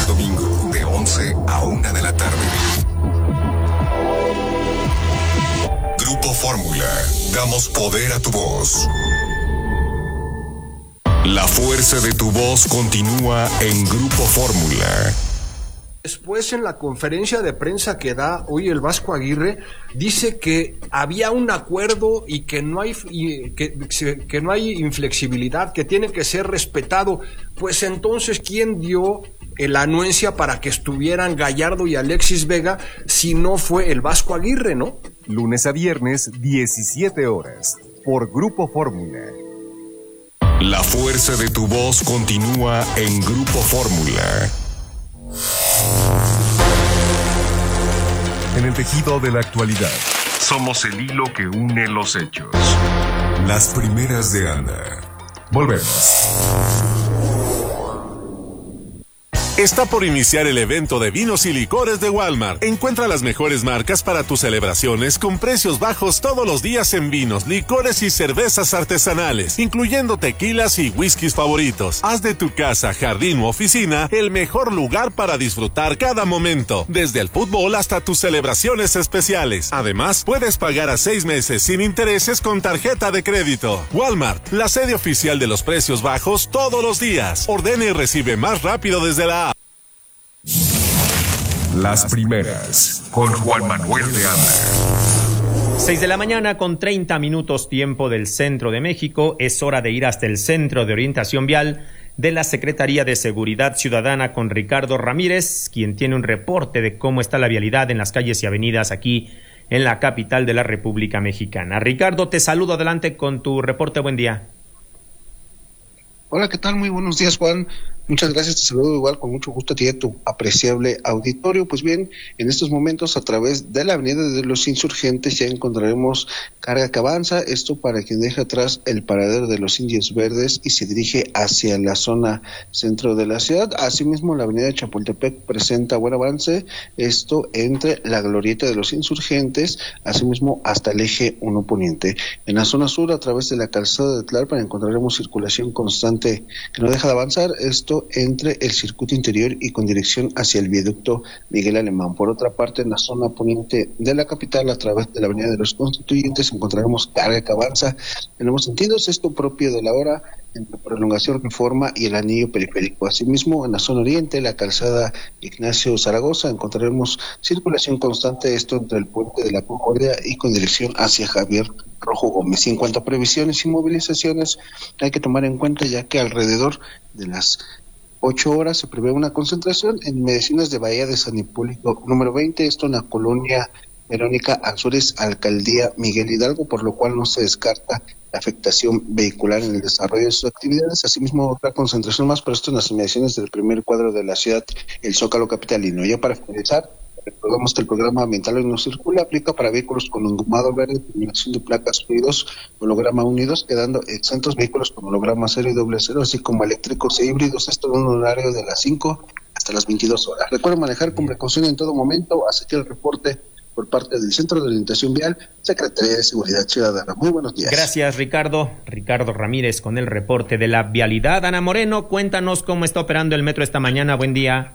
domingo, de 11 a 1 de la tarde. Grupo Fórmula. Damos poder a tu voz. La fuerza de tu voz continúa en Grupo Fórmula. Después, en la conferencia de prensa que da hoy el Vasco Aguirre, dice que había un acuerdo y que no hay que no hay inflexibilidad, que tiene que ser respetado. Pues entonces, ¿quién dio la anuencia para que estuvieran Gallardo y Alexis Vega si no fue el Vasco Aguirre, no? Lunes a viernes, 17 horas, por Grupo Fórmula. La fuerza de tu voz continúa en Grupo Fórmula. En el tejido de la actualidad, Somos el hilo que une los hechos. Las primeras de Ana. Volvemos. Está por iniciar el evento de vinos y licores de Walmart. Encuentra las mejores marcas para tus celebraciones con precios bajos todos los días en vinos, licores y cervezas artesanales, incluyendo tequilas y whiskies favoritos. Haz de tu casa, jardín u oficina el mejor lugar para disfrutar cada momento, desde el fútbol hasta tus celebraciones especiales. Además, puedes pagar a 6 meses sin intereses con tarjeta de crédito. Walmart, la sede oficial de los precios bajos todos los días. Ordena y recibe más rápido desde la app. Las primeras, con Juan Manuel de Anda. 6 de la mañana con 30 minutos tiempo del centro de México. Es hora de ir hasta el Centro de Orientación Vial de la Secretaría de Seguridad Ciudadana con Ricardo Ramírez, quien tiene un reporte de cómo está la vialidad en las calles y avenidas aquí en la capital de la República Mexicana. Ricardo, te saludo, adelante con tu reporte. Buen día. Hola, ¿qué tal? Muy buenos días, Juan. Muchas gracias, te saludo igual con mucho gusto a ti y a tu apreciable auditorio. Pues bien, en estos momentos a través de la Avenida de los Insurgentes ya encontraremos carga que avanza, esto para quien deja atrás el paradero de los Indios Verdes y se dirige hacia la zona centro de la ciudad. Asimismo, la Avenida de Chapultepec presenta buen avance, esto entre la Glorieta de los Insurgentes, asimismo hasta el eje 1 Poniente. En la zona sur, a través de la calzada de Tlalpan, encontraremos circulación constante que no deja de avanzar, esto entre el circuito interior y con dirección hacia el viaducto Miguel Alemán. Por otra parte, en la zona poniente de la capital, a través de la Avenida de los Constituyentes, encontraremos carga que avanza en ambos sentidos, esto propio de la hora entre Prolongación Reforma y el anillo periférico. Asimismo, en la zona oriente, la calzada Ignacio Zaragoza, encontraremos circulación constante, esto entre el puente de la Concordia y con dirección hacia Javier Rojo Gómez. Y en cuanto a previsiones y movilizaciones, hay que tomar en cuenta ya que alrededor de las 8 horas se prevé una concentración en Medicinas de Bahía de San Hipólito número 20, esto en la colonia Verónica Ansúrez, Alcaldía Miguel Hidalgo, por lo cual no se descarta la afectación vehicular en el desarrollo de sus actividades. Asimismo, otra concentración más, pero esto en las inmediaciones del primer cuadro de la ciudad, el Zócalo capitalino. Ya para finalizar, recordamos que el programa ambiental Hoy No Circula aplica para vehículos con engomado verde, terminación de placas unidos, holograma unidos, quedando exentos vehículos con holograma 0 y doble 0, así como eléctricos e híbridos, esto en un horario de las 5 hasta las 22 horas. Recuerda manejar con precaución en todo momento, así que el reporte por parte del Centro de Orientación Vial, Secretaría de Seguridad Ciudadana. Muy buenos días. Gracias, Ricardo. Ricardo Ramírez con el reporte de la vialidad. Ana Moreno, cuéntanos cómo está operando el metro esta mañana. Buen día.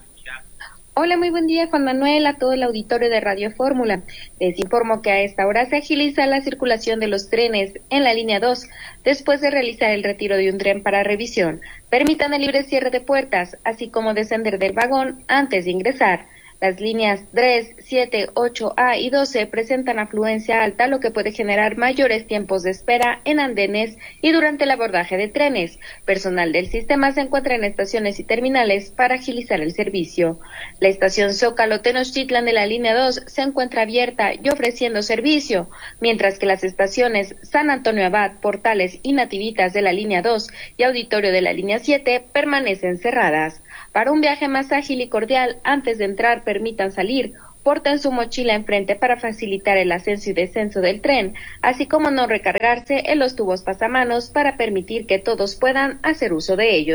Hola, muy buen día, Juan Manuel, a todo el auditorio de Radio Fórmula. Les informo que a esta hora se agiliza la circulación de los trenes en la línea 2, después de realizar el retiro de un tren para revisión. Permitan el libre cierre de puertas, así como descender del vagón antes de ingresar. Las líneas 3, 7, 8A y 12 presentan afluencia alta, lo que puede generar mayores tiempos de espera en andenes y durante el abordaje de trenes. Personal del sistema se encuentra en estaciones y terminales para agilizar el servicio. La estación Zócalo Tenochtitlan de la línea 2 se encuentra abierta y ofreciendo servicio, mientras que las estaciones San Antonio Abad, Portales y Nativitas de la línea 2 y Auditorio de la línea 7 permanecen cerradas. Para un viaje más ágil y cordial, antes de entrar permitan salir, porten su mochila enfrente para facilitar el ascenso y descenso del tren, así como no recargarse en los tubos pasamanos para permitir que todos puedan hacer uso de ellos.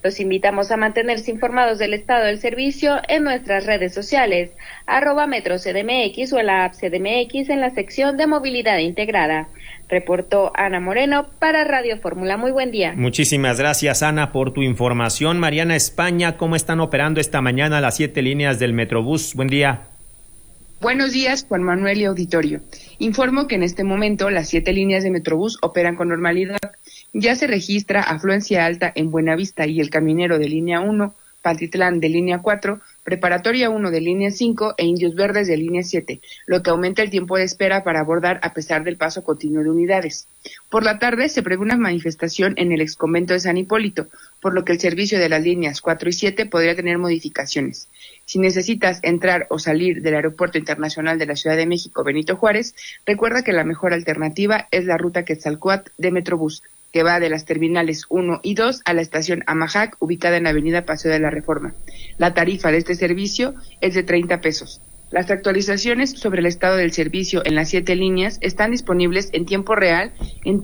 Los invitamos a mantenerse informados del estado del servicio en nuestras redes sociales, @MetroCDMX o en la app CDMX en la sección de movilidad integrada. Reportó Ana Moreno para Radio Fórmula. Muy buen día. Muchísimas gracias, Ana, por tu información. Mariana España, ¿cómo están operando esta mañana las 7 líneas del Metrobús? Buen día. Buenos días, Juan Manuel y auditorio. Informo que en este momento las 7 líneas de Metrobús operan con normalidad. Ya se registra afluencia alta en Buenavista y El Caminero de línea 1, Pantitlán de línea 4, Preparatoria 1 de línea 5 e Indios Verdes de línea 7, lo que aumenta el tiempo de espera para abordar a pesar del paso continuo de unidades. Por la tarde se prevé una manifestación en el exconvento de San Hipólito, por lo que el servicio de las líneas 4 y 7 podría tener modificaciones. Si necesitas entrar o salir del Aeropuerto Internacional de la Ciudad de México Benito Juárez, recuerda que la mejor alternativa es la ruta Quetzalcóatl de Metrobús, que va de las terminales 1 y 2 a la estación Amajac, ubicada en la avenida Paseo de la Reforma. La tarifa de este servicio es de 30 pesos. Las actualizaciones sobre el estado del servicio en las 7 líneas están disponibles en tiempo real en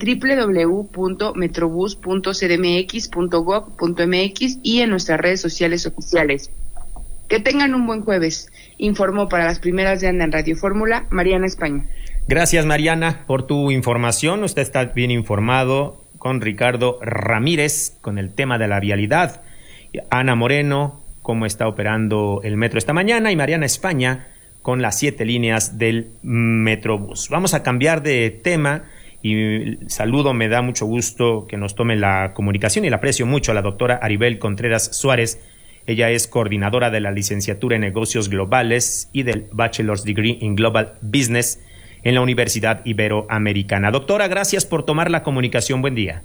www.metrobus.cdmx.gov.mx y en nuestras redes sociales oficiales. Que tengan un buen jueves. Informó para las primeras de Anda en Radio Fórmula, Mariana España. Gracias, Mariana, por tu información. Usted está bien informado con Ricardo Ramírez con el tema de la vialidad. Ana Moreno, cómo está operando el metro esta mañana, y Mariana España con las 7 líneas del Metrobús. Vamos a cambiar de tema y saludo, me da mucho gusto que nos tome la comunicación y la aprecio mucho a la doctora Aribel Contreras Suárez. Ella es coordinadora de la licenciatura en Negocios Globales y del Bachelor's Degree in Global Business en la Universidad Iberoamericana. Doctora, gracias por tomar la comunicación. Buen día.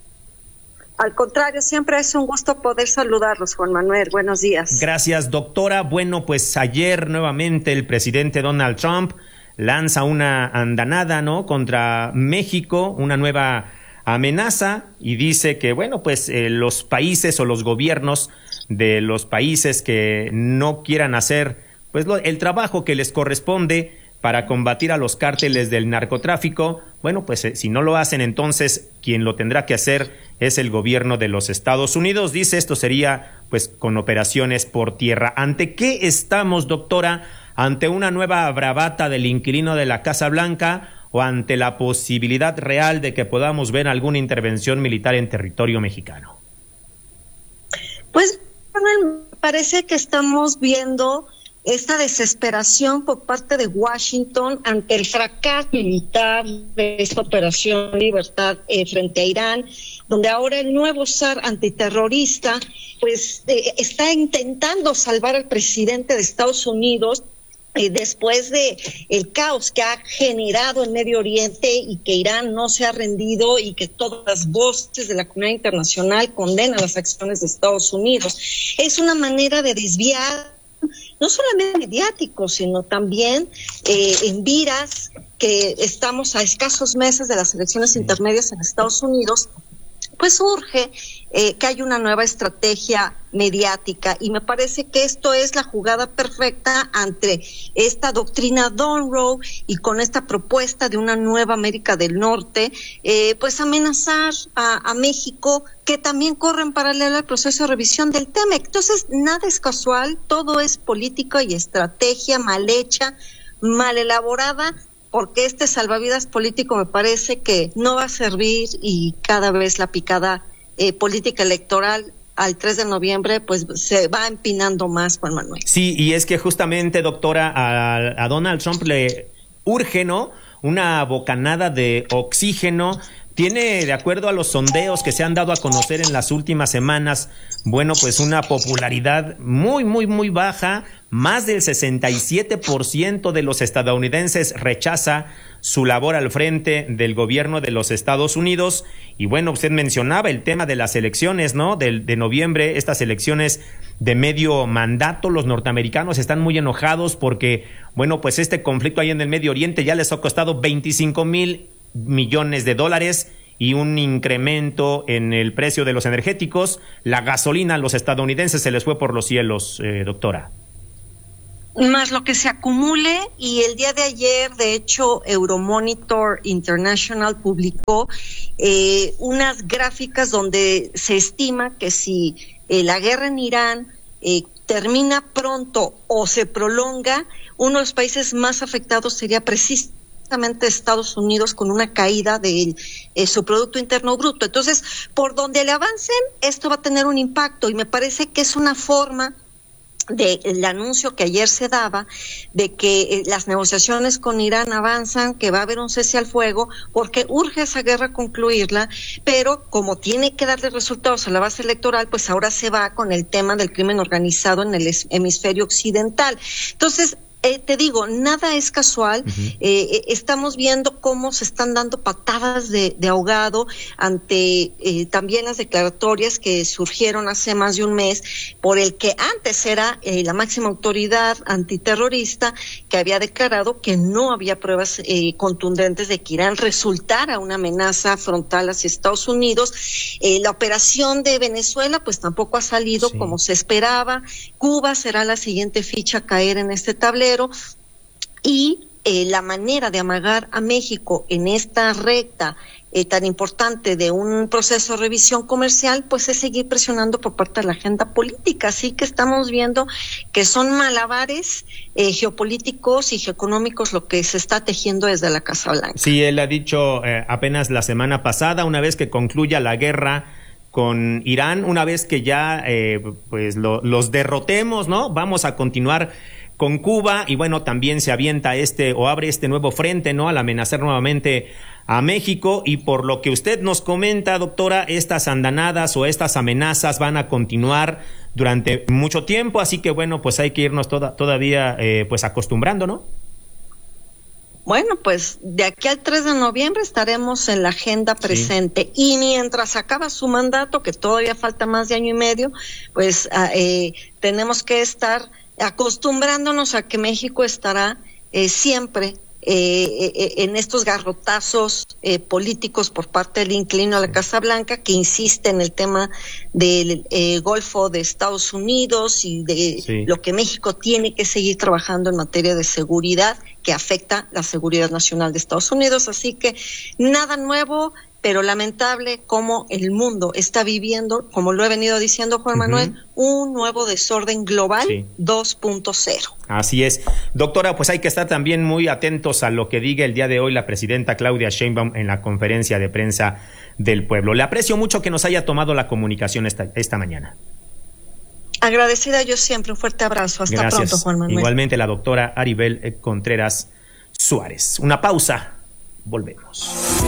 Al contrario, siempre es un gusto poder saludarlos, Juan Manuel. Buenos días. Gracias, doctora. Bueno, pues ayer nuevamente el presidente Donald Trump lanza una andanada, ¿no?, contra México, una nueva amenaza, y dice que, bueno, pues los países o los gobiernos de los países que no quieran hacer pues el trabajo que les corresponde para combatir a los cárteles del narcotráfico, bueno, pues si no lo hacen, entonces quien lo tendrá que hacer es el gobierno de los Estados Unidos. Dice, esto sería pues con operaciones por tierra. ¿Ante qué estamos, doctora? ¿Ante una nueva bravata del inquilino de la Casa Blanca o ante la posibilidad real de que podamos ver alguna intervención militar en territorio mexicano? Pues me parece que estamos viendo esta desesperación por parte de Washington ante el fracaso militar de esta operación Libertad frente a Irán, donde ahora el nuevo zar antiterrorista pues está intentando salvar al presidente de Estados Unidos después de el caos que ha generado en Medio Oriente, y que Irán no se ha rendido y que todas las voces de la comunidad internacional condenan las acciones de Estados Unidos. Es una manera de desviar no solamente mediáticos, sino también en viras que estamos a escasos meses de las elecciones intermedias en Estados Unidos, pues urge que haya una nueva estrategia mediática, y me parece que esto es la jugada perfecta ante esta doctrina Monroe y con esta propuesta de una nueva América del Norte, pues amenazar a México, que también corre en paralelo al proceso de revisión del TEMEC. Entonces, nada es casual, todo es política y estrategia mal hecha, mal elaborada, porque este salvavidas político me parece que no va a servir, y cada vez la picada política electoral al 3 de noviembre pues se va empinando más, Juan Manuel. Sí, y es que justamente, doctora, a Donald Trump le urge, ¿no?, una bocanada de oxígeno. Tiene, de acuerdo a los sondeos que se han dado a conocer en las últimas semanas, bueno, pues una popularidad muy, muy, muy baja. Más del 67% de los estadounidenses rechaza su labor al frente del gobierno de los Estados Unidos. Y bueno, usted mencionaba el tema de las elecciones, ¿no?, de noviembre, estas elecciones de medio mandato. Los norteamericanos están muy enojados porque, bueno, pues este conflicto ahí en el Medio Oriente ya les ha costado 25,000 millones de dólares y un incremento en el precio de los energéticos. La gasolina a los estadounidenses se les fue por los cielos, doctora. más lo que se acumule, y el día de ayer, de hecho, Euromonitor International publicó unas gráficas donde se estima que si la guerra en Irán termina pronto o se prolonga, uno de los países más afectados sería precisamente Estados Unidos, con una caída de su Producto Interno Bruto. Entonces, por donde le avancen, esto va a tener un impacto, y me parece que es una forma del anuncio que ayer se daba de que las negociaciones con Irán avanzan, que va a haber un cese al fuego, porque urge esa guerra concluirla, pero como tiene que darle resultados a la base electoral, pues ahora se va con el tema del crimen organizado en el hemisferio occidental. Entonces, te digo, nada es casual. Estamos viendo cómo se están dando patadas de ahogado ante también las declaratorias que surgieron hace más de un mes por el que antes era la máxima autoridad antiterrorista, que había declarado que no había pruebas contundentes de que Irán resultara una amenaza frontal hacia Estados Unidos. La operación de Venezuela pues tampoco ha salido como se esperaba. Cuba será la siguiente ficha a caer en este tablero. Y la manera de amagar a México en esta recta tan importante de un proceso de revisión comercial, pues es seguir presionando por parte de la agenda política. Así que estamos viendo que son malabares geopolíticos y geoeconómicos lo que se está tejiendo desde la Casa Blanca. Sí, él ha dicho apenas la semana pasada, una vez que concluya la guerra con Irán, una vez que ya pues los derrotemos, ¿no? Vamos a continuar con Cuba, y bueno, también se avienta abre este nuevo frente, ¿no?, al amenazar nuevamente a México. Y por lo que usted nos comenta, doctora, estas andanadas o estas amenazas van a continuar durante mucho tiempo, así que bueno, pues hay que irnos todavía pues acostumbrando, ¿no? Bueno, pues de aquí al 3 de noviembre estaremos en la agenda presente, y mientras acaba su mandato, que todavía falta más de año y medio, pues tenemos que estar acostumbrándonos a que México estará siempre en estos garrotazos políticos por parte del inquilino de la Casa Blanca, que insiste en el tema del Golfo de Estados Unidos y de lo que México tiene que seguir trabajando en materia de seguridad, que afecta la seguridad nacional de Estados Unidos. Así que nada nuevo, pero lamentable cómo el mundo está viviendo, como lo he venido diciendo Juan Manuel, un nuevo desorden global 2.0. Así es. Doctora, pues hay que estar también muy atentos a lo que diga el día de hoy la presidenta Claudia Sheinbaum en la conferencia de prensa del pueblo. Le aprecio mucho que nos haya tomado la comunicación esta mañana. Agradecida yo siempre. Un fuerte abrazo. Hasta pronto, Juan Manuel. Igualmente la doctora Aribel Contreras Suárez. Una pausa. Volvemos.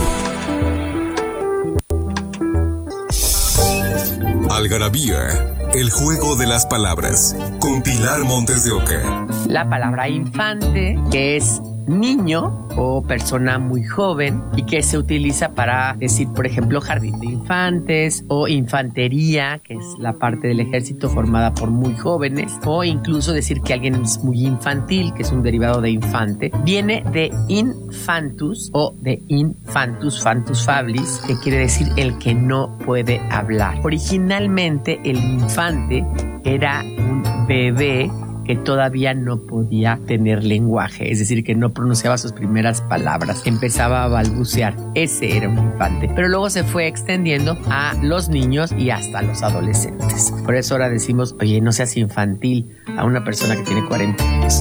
Algarabía, el juego de las palabras, con Pilar Montes de Oca. La palabra infante, que es niño o persona muy joven y que se utiliza para decir, por ejemplo, jardín de infantes o infantería, que es la parte del ejército formada por muy jóvenes, o incluso decir que alguien es muy infantil, que es un derivado de infante. Viene de infantus o de infantus, fantus fablis, que quiere decir el que no puede hablar. Originalmente el infante era un bebé que todavía no podía tener lenguaje, es decir, que no pronunciaba sus primeras palabras, empezaba a balbucear. Ese era un infante, pero luego se fue extendiendo a los niños y hasta los adolescentes. Por eso ahora decimos, oye, no seas infantil a una persona que tiene 40 años.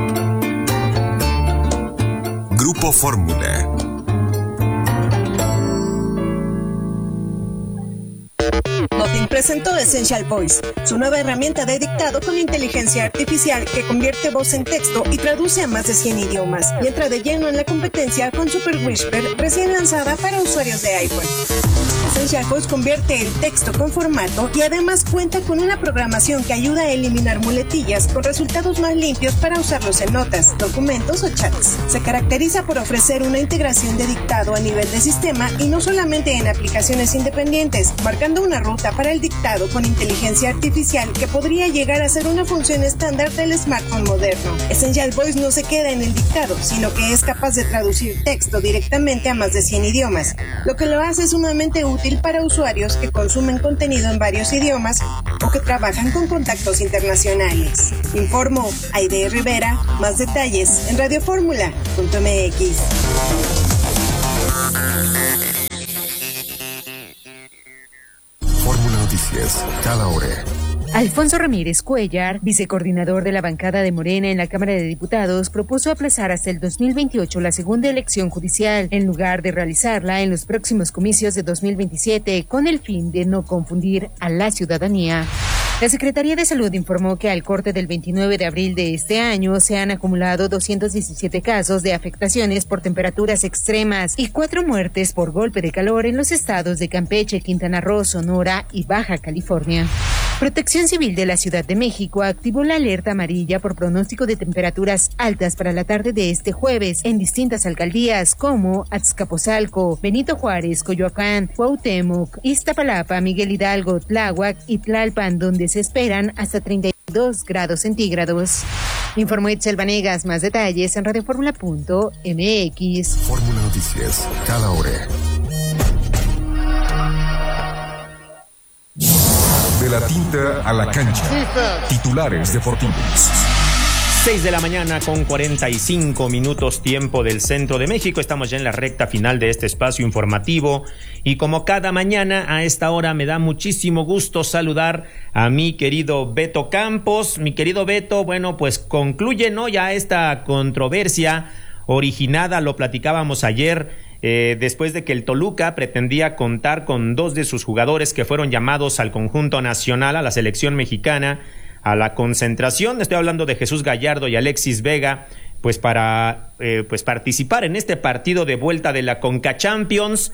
Grupo Fórmula. Nothing presentó Essential Voice, su nueva herramienta de dictado con inteligencia artificial que convierte voz en texto y traduce a más de 100 idiomas, y entra de lleno en la competencia con Super Whisper, recién lanzada para usuarios de iPhone. Essential Voice convierte el texto con formato y además cuenta con una programación que ayuda a eliminar muletillas con resultados más limpios para usarlos en notas, documentos o chats. Se caracteriza por ofrecer una integración de dictado a nivel de sistema y no solamente en aplicaciones independientes, marcando una ruta para el dictado con inteligencia artificial que podría llegar a ser una función estándar del smartphone moderno. Essential Voice no se queda en el dictado, sino que es capaz de traducir texto directamente a más de 100 idiomas, lo que lo hace sumamente útil útil para usuarios que consumen contenido en varios idiomas o que trabajan con contactos internacionales. Informó Aide Rivera. Más detalles en radioformula.mx. Fórmula Noticias, cada hora. Alfonso Ramírez Cuellar, vicecoordinador de la bancada de Morena en la Cámara de Diputados, propuso aplazar hasta el 2028 la segunda elección judicial, en lugar de realizarla en los próximos comicios de 2027, con el fin de no confundir a la ciudadanía. La Secretaría de Salud informó que al corte del 29 de abril de este año se han acumulado 217 casos de afectaciones por temperaturas extremas y 4 muertes por golpe de calor en los estados de Campeche, Quintana Roo, Sonora y Baja California. Protección Civil de la Ciudad de México activó la alerta amarilla por pronóstico de temperaturas altas para la tarde de este jueves en distintas alcaldías como Azcapotzalco, Benito Juárez, Coyoacán, Cuauhtémoc, Iztapalapa, Miguel Hidalgo, Tláhuac y Tlalpan, donde se esperan hasta 32 grados centígrados. Informó Itzel Vanegas. Más detalles en radioformula.mx. Fórmula Noticias, cada hora. De la tinta a la cancha. Titulares deportivos. 6 de la mañana con 45 minutos tiempo del centro de México. Estamos ya en la recta final de este espacio informativo y como cada mañana a esta hora me da muchísimo gusto saludar a mi querido Beto Campos. Mi querido Beto, bueno, pues concluye, ¿no?, ya esta controversia originada, lo platicábamos ayer, después de que el Toluca pretendía contar con 2 de sus jugadores que fueron llamados al conjunto nacional, a la selección mexicana, a la concentración. Estoy hablando de Jesús Gallardo y Alexis Vega, pues para participar en este partido de vuelta de la CONCACHAMPIONS.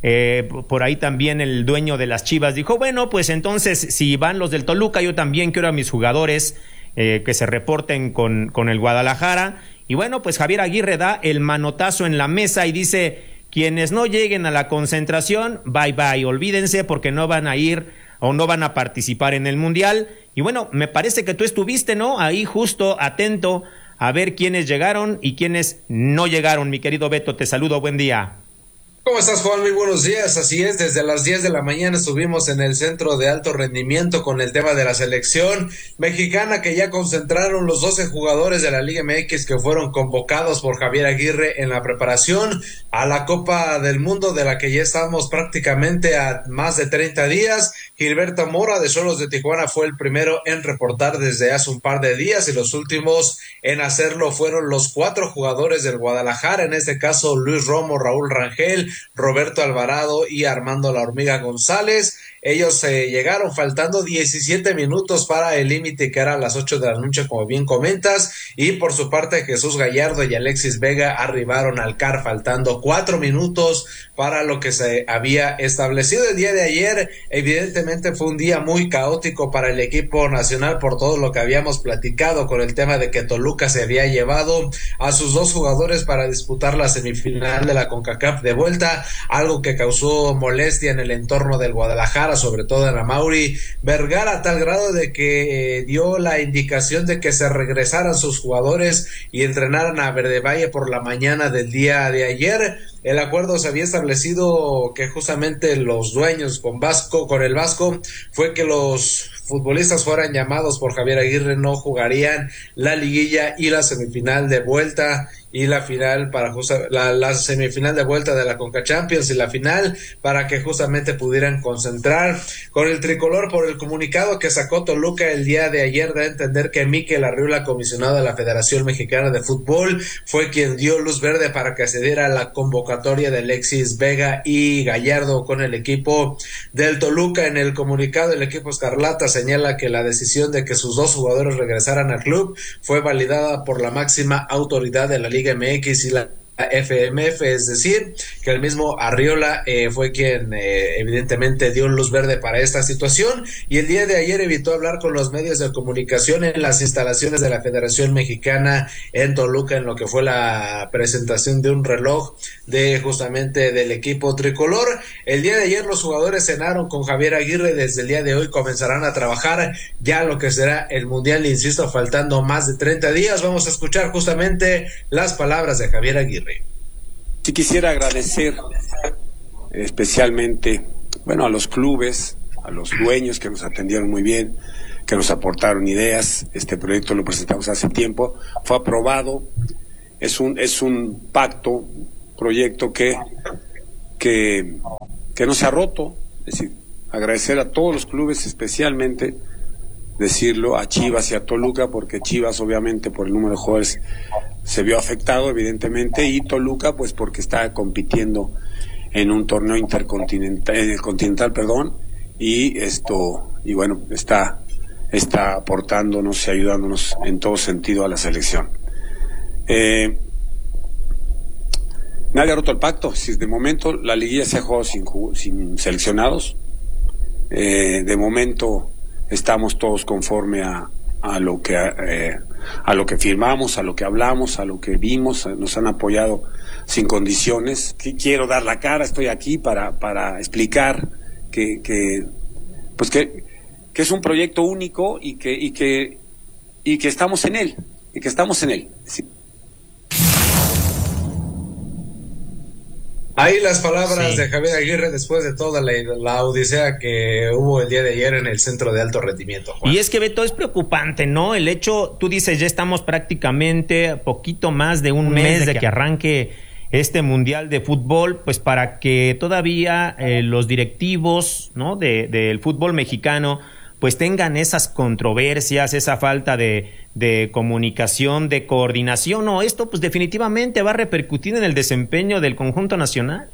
Por ahí también el dueño de las Chivas dijo, bueno, pues entonces si van los del Toluca, yo también quiero a mis jugadores que se reporten con el Guadalajara. Y bueno, pues Javier Aguirre da el manotazo en la mesa y dice, quienes no lleguen a la concentración, bye bye, olvídense porque no van a ir o no van a participar en el Mundial. Y bueno, me parece que tú estuviste, ¿no?, ahí justo atento a ver quiénes llegaron y quiénes no llegaron. Mi querido Beto, te saludo, buen día. ¿Cómo estás, Juan? Muy buenos días. Así es, desde las 10 de la mañana estuvimos en el centro de alto rendimiento con el tema de la selección mexicana, que ya concentraron los 12 jugadores de la Liga MX que fueron convocados por Javier Aguirre en la preparación a la Copa del Mundo, de la que ya estamos prácticamente a más de 30 días. Gilberto Mora de Xolos de Tijuana fue el primero en reportar desde hace un par de días y los últimos en hacerlo fueron los 4 jugadores del Guadalajara, en este caso Luis Romo, Raúl Rangel, Roberto Alvarado y Armando La Hormiga González. Ellos llegaron faltando 17 minutos para el límite, que era a las 8 de la noche, como bien comentas, y por su parte Jesús Gallardo y Alexis Vega arribaron al CAR faltando 4 minutos para lo que se había establecido el día de ayer. Evidentemente fue un día muy caótico para el equipo nacional por todo lo que habíamos platicado con el tema de que Toluca se había llevado a sus 2 jugadores para disputar la semifinal de la CONCACAF de vuelta, algo que causó molestia en el entorno del Guadalajara, sobre todo en Amaury Vergara, a tal grado de que dio la indicación de que se regresaran sus jugadores y entrenaran a Verde Valle por la mañana del día de ayer. El acuerdo se había establecido que justamente los dueños con el Vasco fue que los futbolistas fueran llamados por Javier Aguirre no jugarían la liguilla y la semifinal de vuelta y la final para la semifinal de vuelta de la CONCACHAMPIONS y la final, para que justamente pudieran concentrar con el tricolor. Por el comunicado que sacó Toluca el día de ayer, da a entender que Mikel Arriola, comisionado de la Federación Mexicana de Fútbol, fue quien dio luz verde para que se diera la convocatoria de Alexis Vega y Gallardo con el equipo del Toluca. En el comunicado, el equipo escarlata señala que la decisión de que sus 2 jugadores regresaran al club fue validada por la máxima autoridad de la Liga MX y la FMF, es decir, que el mismo Arriola fue quien evidentemente dio luz verde para esta situación, y el día de ayer evitó hablar con los medios de comunicación en las instalaciones de la Federación Mexicana en Toluca, en lo que fue la presentación de un reloj de justamente del equipo tricolor. El día de ayer los jugadores cenaron con Javier Aguirre. Desde el día de hoy comenzarán a trabajar ya lo que será el Mundial, insisto, faltando más de 30 días. Vamos a escuchar justamente las palabras de Javier Aguirre. Sí, quisiera agradecer especialmente a los clubes, a los dueños que nos atendieron muy bien, que nos aportaron ideas. Este proyecto lo presentamos hace tiempo, fue aprobado, es un pacto, proyecto que no se ha roto. Es decir, agradecer a todos los clubes, especialmente decirlo a Chivas y a Toluca, porque Chivas obviamente por el número de jugadores se vio afectado evidentemente, y Toluca pues porque está compitiendo en un torneo continental, y bueno, está aportándonos y ayudándonos en todo sentido a la selección. Nadie ha roto el pacto. Si de momento la liguilla se ha jugado sin seleccionados, de momento estamos todos conforme a lo que firmamos, a lo que hablamos, a lo que vimos. Nos han apoyado sin condiciones. Quiero dar la cara, estoy aquí para explicar que es un proyecto único y que estamos en él, Sí. Ahí las palabras de Javier Aguirre después de toda la odisea que hubo el día de ayer en el Centro de Alto Rendimiento, Juan. Y es que, Beto, es preocupante, ¿no? El hecho, tú dices, ya estamos prácticamente poquito más de un mes de que arranque este Mundial de Fútbol, pues para que todavía los directivos, ¿no?, del fútbol mexicano pues tengan esas controversias, esa falta de comunicación, de coordinación, o esto pues definitivamente va a repercutir en el desempeño del conjunto nacional.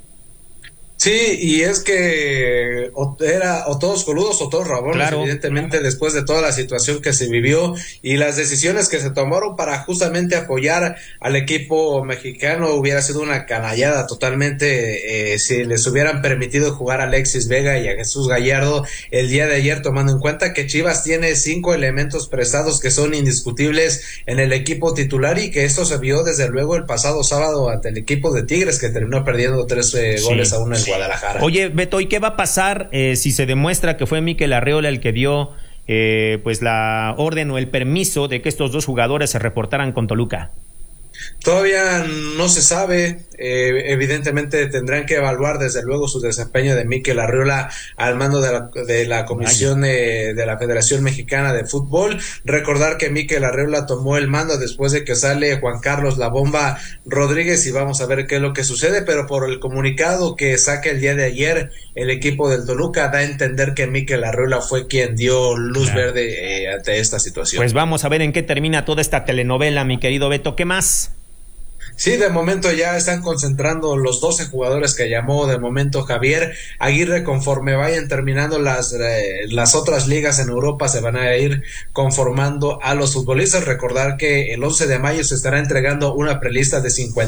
Sí, y es que o todos coludos o todos rabones, claro, evidentemente, después de toda la situación que se vivió y las decisiones que se tomaron para justamente apoyar al equipo mexicano. Hubiera sido una canallada totalmente si les hubieran permitido jugar a Alexis Vega y a Jesús Gallardo el día de ayer, tomando en cuenta que Chivas tiene 5 elementos prestados que son indiscutibles en el equipo titular, y que esto se vio desde luego el pasado sábado ante el equipo de Tigres, que terminó perdiendo 3 goles a 1 en Guadalajara. Oye, Beto, ¿y qué va a pasar si se demuestra que fue Mikel Arriola el que dio pues la orden o el permiso de que estos dos jugadores se reportaran con Toluca? Todavía no se sabe, evidentemente tendrán que evaluar desde luego su desempeño de Mikel Arriola al mando de la comisión de la Federación Mexicana de Fútbol. Recordar que Mikel Arriola tomó el mando después de que sale Juan Carlos La Bomba Rodríguez, y vamos a ver qué es lo que sucede, pero por el comunicado que saca el día de ayer el equipo del Toluca da a entender que Mikel Arriola fue quien dio luz verde ante esta situación. Pues vamos a ver en qué termina toda esta telenovela, mi querido Beto. ¿Qué más? Sí, de momento ya están concentrando los 12 jugadores que llamó de momento Javier Aguirre. Conforme vayan terminando las otras ligas en Europa, se van a ir conformando a los futbolistas. Recordar que el 11 de mayo se estará entregando una prelista de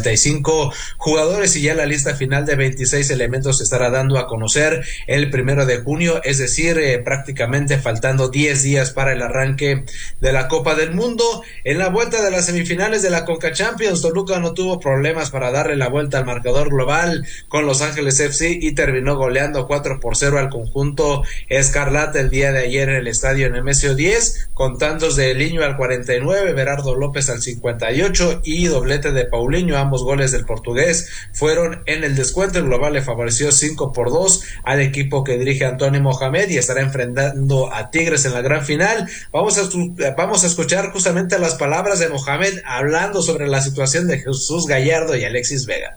55 jugadores, y ya la lista final de 26 elementos se estará dando a conocer el 1 de junio, es decir, prácticamente faltando 10 días para el arranque de la Copa del Mundo. En la vuelta de las semifinales de la Conca Champions, Toluca no tuvo problemas para darle la vuelta al marcador global con Los Ángeles FC y terminó goleando 4-0 al conjunto escarlata el día de ayer en el estadio Nemesio 10, con tantos de Liño al 49, Berardo López al 58 y doblete de Paulinho. Ambos goles del portugués fueron en el descuento. El global le favoreció 5-2 al equipo que dirige Antonio Mohamed y estará enfrentando a Tigres en la gran final. Vamos a escuchar justamente las palabras de Mohamed hablando sobre la situación de Jesús Gallardo y Alexis Vega.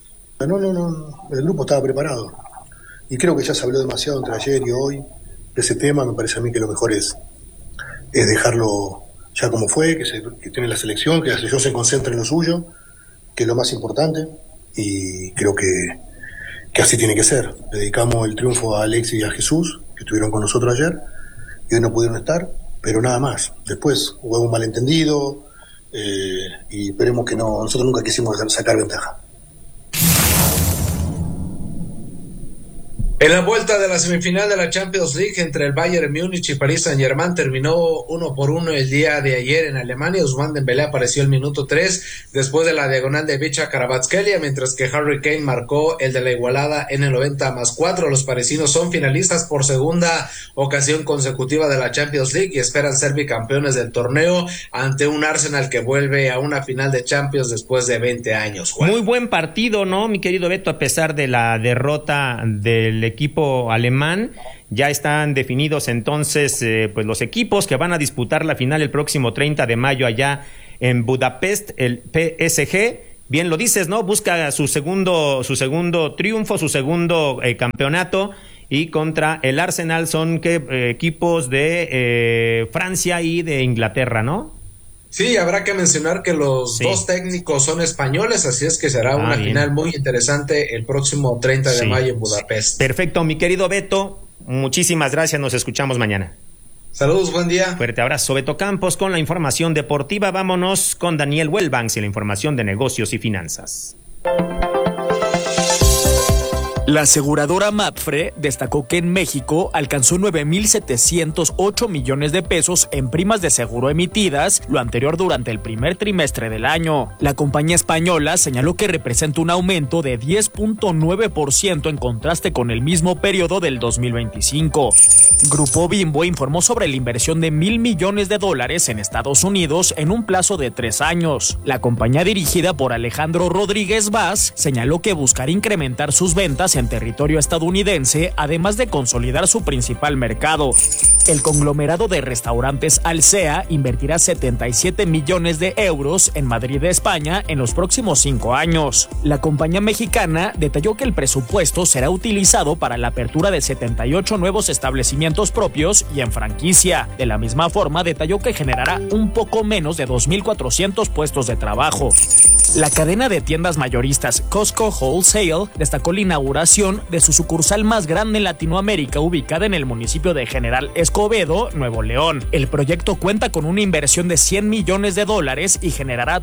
No, el grupo estaba preparado y creo que ya se habló demasiado entre ayer y hoy de ese tema. Me parece a mí que lo mejor es dejarlo ya como fue, que tiene la selección, que la selección se concentre en lo suyo, que es lo más importante, y creo que así tiene que ser. Le dedicamos el triunfo a Alexis y a Jesús, que estuvieron con nosotros ayer y hoy no pudieron estar, pero nada más. Después hubo un malentendido, y esperemos que no. Nosotros nunca quisimos sacar ventaja. En la vuelta de la semifinal de la Champions League entre el Bayern Múnich y Paris Saint-Germain terminó 1-1 el día de ayer en Alemania. Ousmane Dembélé apareció el minuto 3 después de la diagonal de Vicha Kvaratskhelia, mientras que Harry Kane marcó el de la igualada en el 90+4. Los parisinos son finalistas por segunda ocasión consecutiva de la Champions League y esperan ser bicampeones del torneo ante un Arsenal que vuelve a una final de Champions después de 20 años. Juan. Muy buen partido, ¿no, mi querido Beto? A pesar de la derrota del equipo alemán. Ya están definidos entonces pues los equipos que van a disputar la final el próximo 30 de mayo allá en Budapest. El PSG, bien lo dices, ¿no? Busca su segundo triunfo, su segundo campeonato, y contra el Arsenal son equipos de Francia y de Inglaterra, ¿no? Sí, habrá que mencionar que los dos técnicos son españoles, así es que será una final muy interesante el próximo 30 de mayo en Budapest. Perfecto, mi querido Beto, muchísimas gracias, nos escuchamos mañana. Saludos, buen día. Fuerte abrazo, Beto Campos, con la información deportiva. Vámonos con Daniel Wellbanks y la información de negocios y finanzas. La aseguradora Mapfre destacó que en México alcanzó 9,708 millones de pesos en primas de seguro emitidas, lo anterior durante el primer trimestre del año. La compañía española señaló que representa un aumento de 10.9% en contraste con el mismo periodo del 2025. Grupo Bimbo informó sobre la inversión de $1,000 millones en Estados Unidos en un plazo de 3 años. La compañía dirigida por Alejandro Rodríguez Vaz señaló que buscará incrementar sus ventas en territorio estadounidense, además de consolidar su principal mercado. El conglomerado de restaurantes Alsea invertirá 77 millones de euros en Madrid, España, en los próximos 5 años. La compañía mexicana detalló que el presupuesto será utilizado para la apertura de 78 nuevos establecimientos propios y en franquicia. De la misma forma, detalló que generará un poco menos de 2,400 puestos de trabajo. La cadena de tiendas mayoristas Costco Wholesale destacó la inauguración de su sucursal más grande en Latinoamérica, ubicada en el municipio de General Escobedo, Nuevo León. El proyecto cuenta con una inversión de $100 millones y generará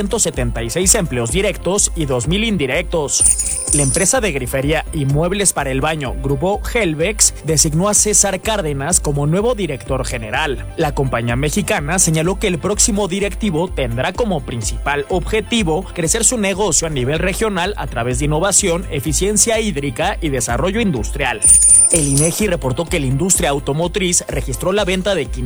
376 empleos directos y 2,000 indirectos. La empresa de grifería y muebles para el baño, Grupo Helvex, designó a César Cárdenas como nuevo director general. La compañía mexicana señaló que el próximo directivo tendrá como principal objetivo crecer su negocio a nivel regional a través de innovación, eficiencia hídrica y desarrollo industrial. El INEGI reportó que la industria automotriz registró la venta de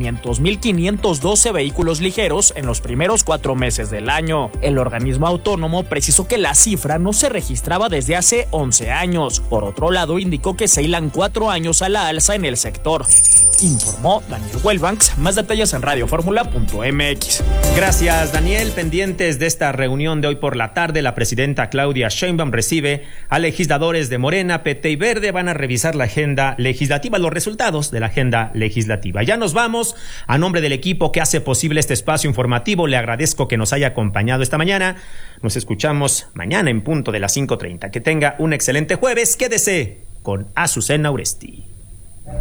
500,512 vehículos ligeros en los primeros 4 meses del año. El organismo autónomo precisó que la cifra no se registraba desde hace 11 años. Por otro lado, indicó que se hilan 4 años a la alza en el sector. Informó Daniel Wellbanks. Más detalles en radioformula.mx. Gracias, Daniel. Pendientes de esta reunión de hoy por la tarde, la presidenta Claudia Sheinbaum recibe a legisladores de Morena, PT y Verde. Van a revisar la agenda legislativa, los resultados de la agenda legislativa. Ya nos vamos. A nombre del equipo que hace posible este espacio informativo, le agradezco que nos haya acompañado esta mañana. Nos escuchamos mañana en punto de las 5:30. Que tenga un excelente jueves. Quédese con Azucena Uresti.